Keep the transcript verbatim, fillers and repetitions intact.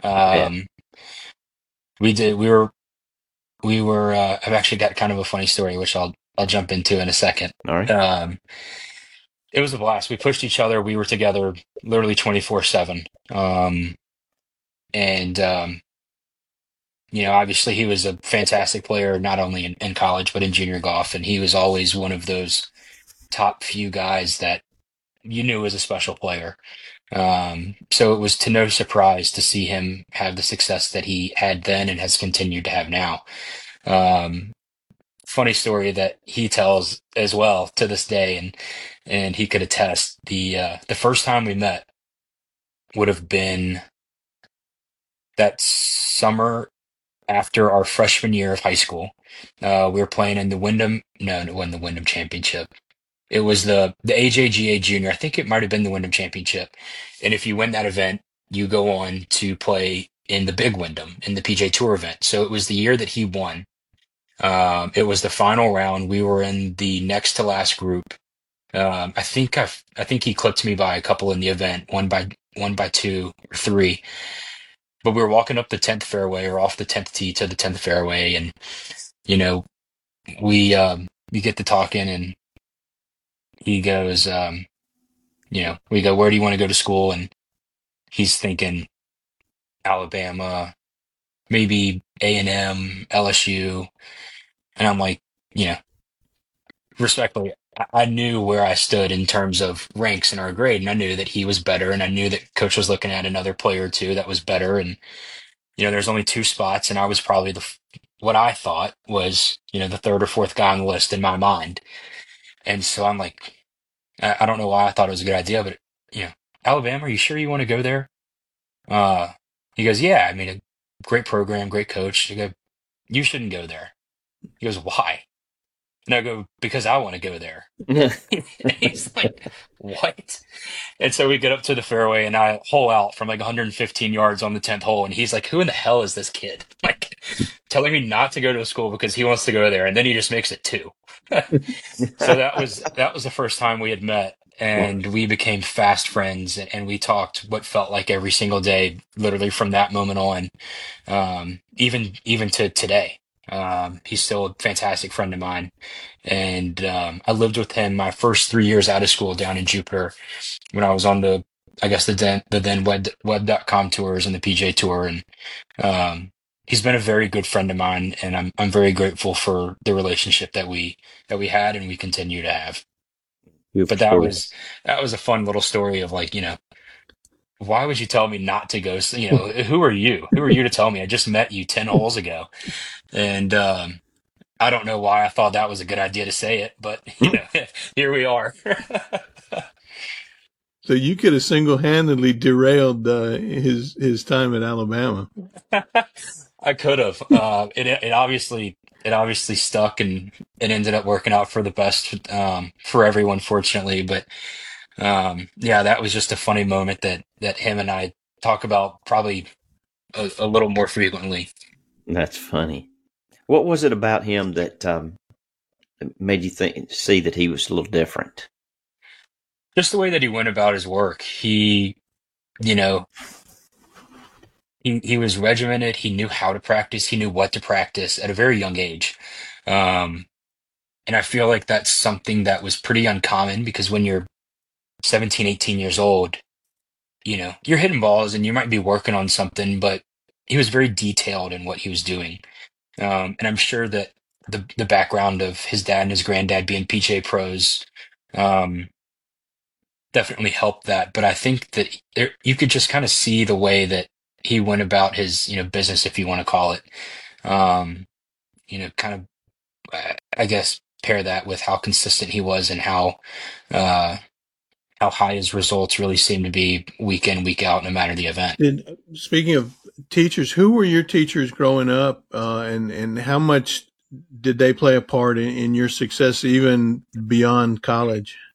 Yeah. Um, we did. We were. We were. Uh, I've actually got kind of a funny story, which I'll I'll jump into in a second. All right. Um, it was a blast. We pushed each other. We were together literally twenty-four seven. Um, and um, you know, obviously, he was a fantastic player, not only in, in college but in junior golf, and he was always one of those top few guys that you knew was a special player. Um, so it was to no surprise to see him have the success that he had then and has continued to have now. Um, funny story that he tells as well to this day, and and he could attest. The uh, the first time we met would have been that summer after our freshman year of high school. Uh, we were playing in the Wyndham. No, it wasn't the Wyndham Championship. It was the the A J G A Junior. I think it might have been the Wyndham Championship. And if you win that event, you go on to play in the Big Wyndham in the P J Tour event. So it was the year that he won. Um, it was the final round. We were in the next to last group. Um, I think I I think he clipped me by a couple in the event, one by one by two or three. But we were walking up the tenth fairway or off the tenth tee to the tenth fairway, and you know we um, we get to talking, and he goes. Um, you know, we go, where do you want to go to school? And he's thinking Alabama, maybe A and M, L S U. And I'm like, you know, respectfully, I I knew where I stood in terms of ranks in our grade, and I knew that he was better, and I knew that coach was looking at another player or two that was better. And, you know, there's only two spots, and I was probably the, f- what I thought was, you know, the third or fourth guy on the list in my mind. And so I'm like, I, I don't know why I thought it was a good idea, but, you know, Alabama, are you sure you want to go there? Uh, he goes, yeah, I mean, a great program, great coach. I go, you shouldn't go there. He goes, why? And I go, because I want to go there. He's like, what? And so we get up to the fairway and I hole out from like one hundred fifteen yards on the tenth hole. And he's like, who in the hell is this kid? Like telling me not to go to a school because he wants to go there. And then he just makes it two. So that was that was the first time we had met, and we became fast friends, and, and we talked what felt like every single day, literally from that moment on, um, even even to today. Um, he's still a fantastic friend of mine, and um, I lived with him my first three years out of school down in Jupiter when I was on the, I guess the then the then web web dot com tours and the P J tour, and um, he's been a very good friend of mine, and I'm I'm very grateful for the relationship that we that we had and we continue to have. Beautiful But that story. was that was a fun little story of like, you know, why would you tell me not to go? s- You know, who are you? Who are you to tell me? I just met you ten holes ago, and um, I don't know why I thought that was a good idea to say it, but you know, here we are. So you could have single-handedly derailed uh, his his time at Alabama. I could have. Uh, it it obviously it obviously stuck, and it ended up working out for the best um, for everyone, fortunately. But um, yeah, that was just a funny moment that that him and I talk about probably a, a little more frequently. That's funny. What was it about him that um, made you think see that he was a little different? Just the way that he went about his work. He, you know, he he was regimented. He knew how to practice. He knew what to practice at a very young age. Um, and I feel like that's something that was pretty uncommon because when you're seventeen, eighteen years old, you know, you're hitting balls and you might be working on something, but he was very detailed in what he was doing. Um, and I'm sure that the the background of his dad and his granddad being P G A pros um, definitely helped that. But I think that there, you could just kind of see the way that he went about his, you know, business, if you want to call it. Um, you know, kind of, uh, I guess, pair that with how consistent he was and how uh, how high his results really seem to be week in, week out, no matter the event. Did, speaking of teachers, who were your teachers growing up, uh, and and how much did they play a part in, in your success even beyond college?